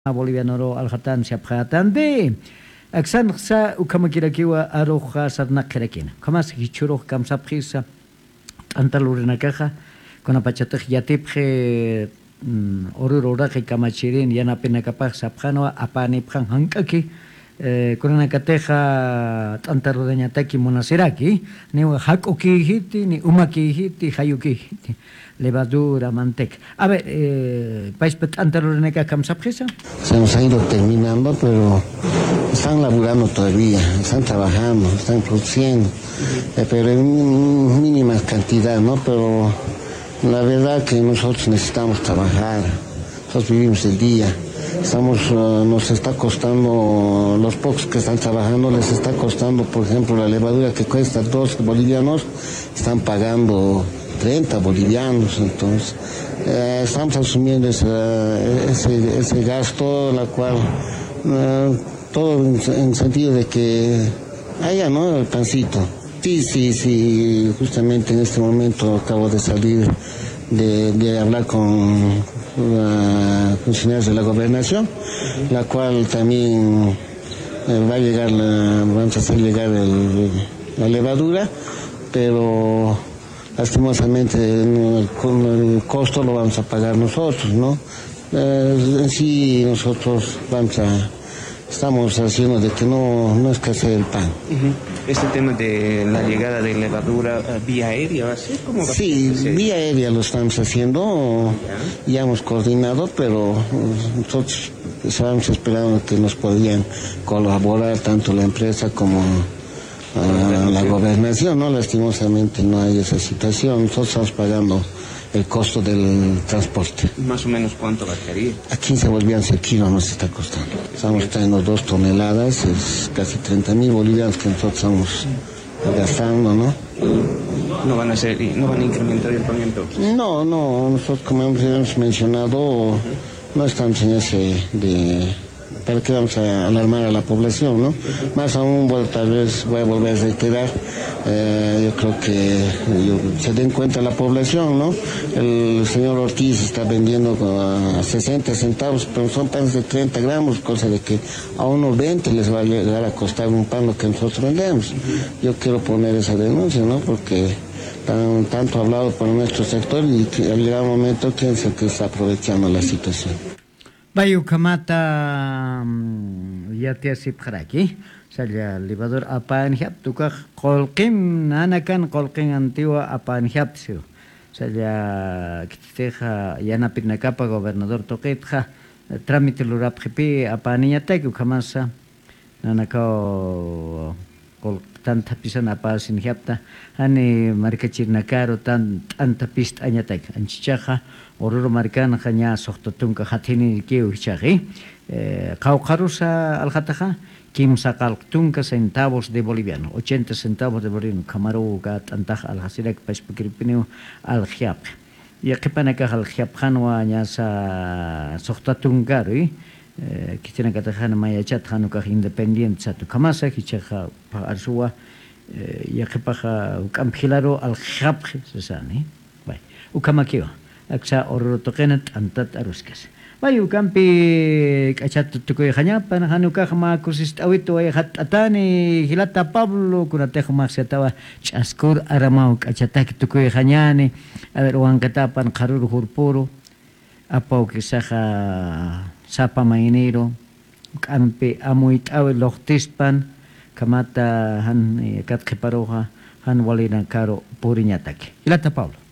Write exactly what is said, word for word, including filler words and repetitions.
bolivianoro alhatan siapkhatan de aksan sa ukamakirakiwa aroja sarnaqirakin kamas hichuro kamsapkhisa antalurina caja con apachatej yatipje oruroraqi kamachirin yanapina kapaj sapjano apani pjan hankaki con una cateja tantarudeñataki monasiraki ni hakoki hiti ni umaki hiti hayuki hiti levadura, manteca. A ver, eh, ¿país antarudeñaca kamsapjisa? Se nos ha ido terminando, pero están laburando todavía, están trabajando, están produciendo, eh, pero en mínimas cantidades, ¿no? Pero la verdad que nosotros necesitamos trabajar, nosotros vivimos el día, estamos, uh, nos está costando, los pocos que están trabajando les está costando, por ejemplo, la levadura que cuesta dos bolivianos, están pagando treinta bolivianos, entonces eh, estamos asumiendo ese, ese, ese gasto, la cual uh, todo en, en sentido de que haya, ¿no?, el pancito. Sí, sí, sí, justamente en este momento acabo de salir de, de hablar con uh, funcionarios de la gobernación, la cual también eh, va a llegar, la, vamos a hacer llegar el, la levadura, pero lastimosamente el, el costo lo vamos a pagar nosotros, ¿no? Eh, en sí nosotros vamos a estamos haciendo de que no, no escasee el pan. Uh-huh. Este tema de la llegada de levadura uh, vía aérea, ¿va a ser? ¿Cómo va sí, a ser? Vía aérea lo estamos haciendo, ya, ya hemos coordinado, pero nosotros estábamos esperando que nos podían colaborar tanto la empresa como uh, la gobernación, ¿no? Lastimosamente no hay esa situación, nosotros estamos pagando el costo del transporte. ¿Más o menos cuánto bajaría? A quince bolivianos el kilo nos está costando. Estamos trayendo dos toneladas, es casi treinta mil bolivianos que nosotros estamos gastando, ¿no? ¿No van a ser, no van a incrementar el pamiento? No, no, nosotros como hemos mencionado, no estamos en ese de... ¿Para qué vamos a alarmar a la población, no? Más aún, bueno, tal vez voy a volver a reiterar, eh, yo creo que yo, se den cuenta la población, ¿no? El señor Ortiz está vendiendo a sesenta centavos, pero son panes de treinta gramos, cosa de que a unos veinte les va a llegar a costar un pan lo que nosotros vendemos. Yo quiero poner esa denuncia, ¿no? Porque tan, tanto hablado por nuestro sector y al llegar un momento, ¿quién es el que está aprovechando la situación? Bayu kamata yatia sipkharaki salya libador apan hiap tukah kolkim nanakan kolkin antigua apan hiap siu salya kititeja yanapit nakapa gobernador toqitja trámite lurap jipi apaniñatak ukamasa nanakao kol tanta pisan apa sin hiapta hani markachir nakaro tan tanta pist añatak anchichaja oruro marcana jaña sohtotunka hatini kiu chagui qawqarusa alhataja quince tunca centavos de boliviano ochenta centavos de boliviano kamaru gat antah alhasirak paspikirpinu aljiap yaqipanaka aljiapjanwa ñasa sohtatunkaru kitina katajana mayachat hanuka independiente satu kamasa kichaja arsua yaqipaja ukamjilaro aljiap sesani bai ukamakio aksa orrotoqenat antat aruskas bayu kampi kachat tukoy khanyapa hanuka khama kusist awito ay hat atani hilata Pablo kunate khama setawa chaskur aramau kachatak tukoy khanyani a ver wan katapan qarur hurpuro apau kisaja sapa mainero kampi amuit aw lohtispan kamata han kat khiparoha han walina karo puriñataki hilata Pablo